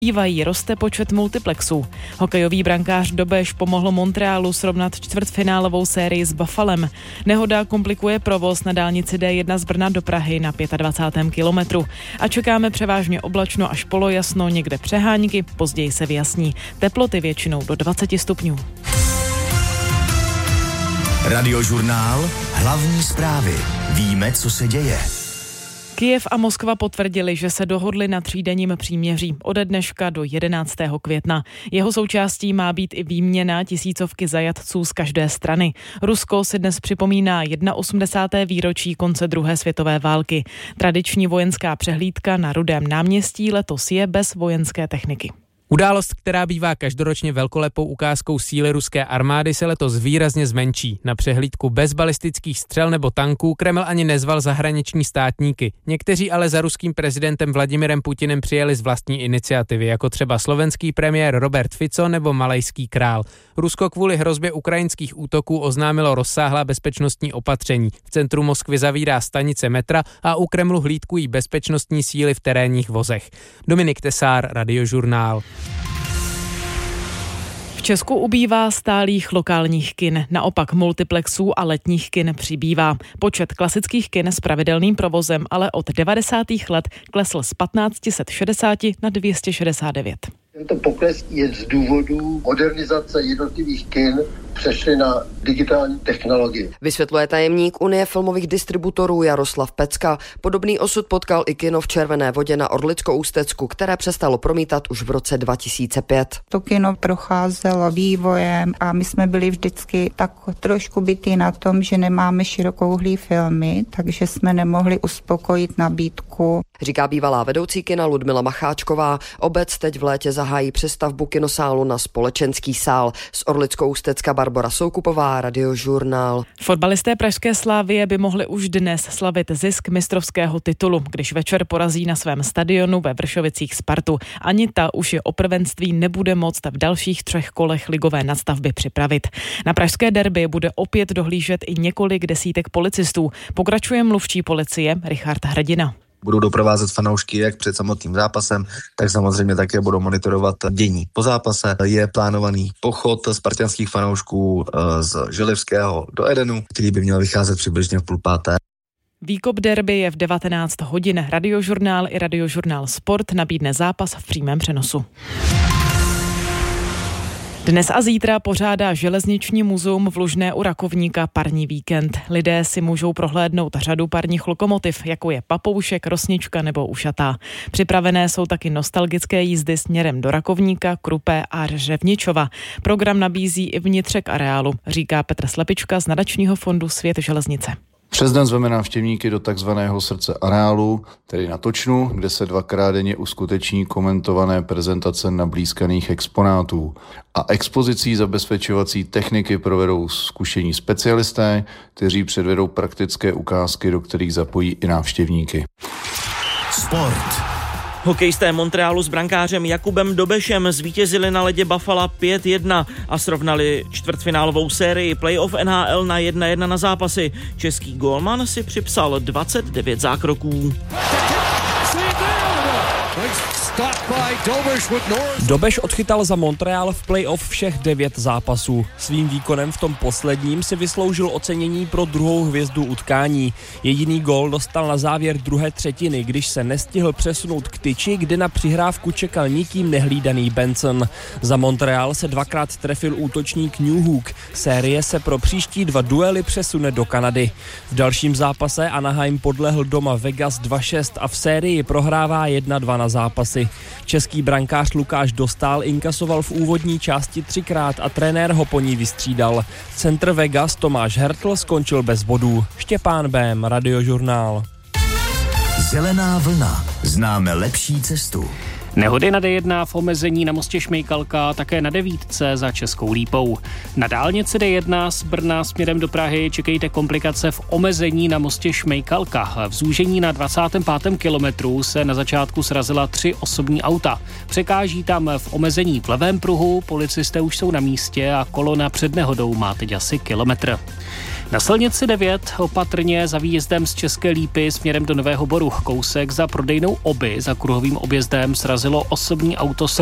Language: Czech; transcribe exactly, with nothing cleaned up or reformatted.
Bývají, roste počet multiplexů. Hokejový brankář Dobeš pomohl Montrealu srovnat čtvrtfinálovou sérii s Buffalem. Nehoda komplikuje provoz na dálnici D jedna z Brna do Prahy na dvacátém pátém kilometru. A čekáme převážně oblačno až polojasno, někde přehánky, později se vyjasní. Teploty většinou do dvacet stupňů. Radiožurnál, hlavní zprávy. Víme, co se děje. Kyjev a Moskva potvrdili, že se dohodli na třídenním příměří ode dneška do jedenáctého května. Jeho součástí má být i výměna tisícovky zajatců z každé strany. Rusko si dnes připomíná osmdesátého výročí konce druhé světové války. Tradiční vojenská přehlídka na Rudém náměstí letos je bez vojenské techniky. Událost, která bývá každoročně velkolepou ukázkou síly ruské armády, se letos výrazně zmenší. Na přehlídku bez balistických střel nebo tanků Kreml ani nezval zahraniční státníky. Někteří ale za ruským prezidentem Vladimirem Putinem přijeli z vlastní iniciativy, jako třeba slovenský premiér Robert Fico nebo malajský král. Rusko kvůli hrozbě ukrajinských útoků oznámilo rozsáhlá bezpečnostní opatření. V centru Moskvy zavírá stanice metra a u Kremlu hlídkují bezpečnostní síly v terénních vozech. Dominik Tesár, Radiožurnál. V Česku ubývá stálých lokálních kin, naopak multiplexů a letních kin přibývá. Počet klasických kin s pravidelným provozem ale od devadesátých let klesl z patnáct set šedesát na dvě stě šedesát devět. Tento pokles je z důvodu modernizace jednotlivých kin, přešli na digitální technologii. Vysvětluje tajemník Unie filmových distributorů Jaroslav Pecka. Podobný osud potkal i kino v Červené Vodě na Orlicko-Ústecku, které přestalo promítat už v roce dva tisíce pět. To kino procházelo vývojem a my jsme byli vždycky tak trošku bití na tom, že nemáme širokouhlý filmy, takže jsme nemohli uspokojit nabídku. Říká bývalá vedoucí kina Ludmila Macháčková. Obec teď v létě zahájí přestavbu kinosálu na společenský sál. Z Orlicko-Ústecka Barbora Soukupová, Radiožurnál. Fotbalisté pražské Slavie by mohli už dnes slavit zisk mistrovského titulu, když večer porazí na svém stadionu ve Vršovicích Spartu. Ani ta už je o prvenství nebude moct v dalších třech kolech ligové nadstavby připravit. Na pražské derby bude opět dohlížet i několik desítek policistů. Pokračuje mluvčí policie Richard Hrdina. Budou doprovázet fanoušky jak před samotným zápasem, tak samozřejmě také budou monitorovat dění. Po zápase je plánovaný pochod spartanských fanoušků z Želivského do Edenu, který by měl vycházet přibližně v půl páté. Výkop derby je v devatenáct hodin. Radiožurnál i Radiožurnál Sport nabídne zápas v přímém přenosu. Dnes a zítra pořádá Železniční muzeum v Lužné u Rakovníka parní víkend. Lidé si můžou prohlédnout řadu parních lokomotiv, jako je Papoušek, Rosnička nebo Ušatá. Připravené jsou taky nostalgické jízdy směrem do Rakovníka, Krupé a Řevničova. Program nabízí i vnitřek areálu, říká Petr Slepička z nadačního fondu Svět železnice. Přes den zveme návštěvníky do takzvaného srdce areálu, tedy na Točnu, kde se dvakrát denně uskuteční komentované prezentace nablízkaných exponátů. A expozicí zabezpečovací techniky provedou zkušení specialisté, kteří předvedou praktické ukázky, do kterých zapojí i návštěvníky. Sport. Hokejisté Montrealu s brankářem Jakubem Dobešem zvítězili na ledě Buffala pět jedna a srovnali čtvrtfinálovou sérii playoff N H L na jedna jedna na zápasy. Český gólman si připsal dvacet devět zákroků. Dobeš odchytal za Montreal v playoff všech devět zápasů. Svým výkonem v tom posledním si vysloužil ocenění pro druhou hvězdu utkání. Jediný gól dostal na závěr druhé třetiny, když se nestihl přesunout k tyči, kde na přihrávku čekal nikým nehlídaný Benson. Za Montreal se dvakrát trefil útočník Newhook. Série se pro příští dva duely přesune do Kanady. V dalším zápase Anaheim podlehl doma Vegas dva šest a v sérii prohrává jedna dva na zápasy. Český brankář Lukáš Dostál inkasoval v úvodní části třikrát a trenér ho po ní vystřídal. Centr Vegas Tomáš Hertl skončil bez bodů. Štěpán Bém, Radiožurnál. Zelená vlna. Známe lepší cestu. Nehody na D jedna v omezení na mostě Šmejkalka, také na devítce za Českou Lípou. Na dálnici D jedna z Brna směrem do Prahy čekejte komplikace v omezení na mostě Šmejkalka. V zúžení na dvacátém pátém kilometru se na začátku srazila tři osobní auta. Překáží tam v omezení v levém pruhu, policisté už jsou na místě a kolona před nehodou má teď asi kilometr. Na silnici devět opatrně za výjezdem z České Lípy směrem do Nového Boru. Kousek za prodejnou Oby za kruhovým objezdem srazilo osobní auto s